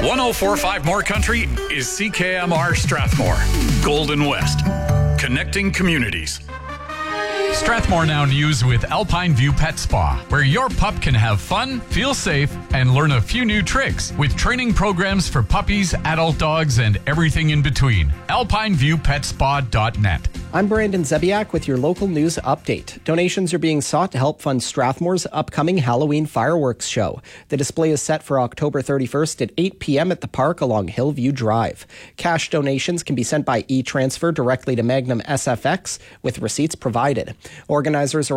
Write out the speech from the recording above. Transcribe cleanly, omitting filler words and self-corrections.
104.5 More Country is CKMR Strathmore. Golden West. Connecting communities. Strathmore Now News with Alpine View Pet Spa, where your pup can have fun, feel safe, and learn a few new tricks with training programs for puppies, adult dogs, and everything in between. AlpineViewPetSpa.net. I'm Brandon Zebiak with your local news update. Donations are being sought to help fund Strathmore's upcoming Halloween fireworks show. The display is set for October 31st at 8 p.m. at the park along Hillview Drive. Cash donations can be sent by e-transfer directly to Magnum SFX with receipts provided. Organizers are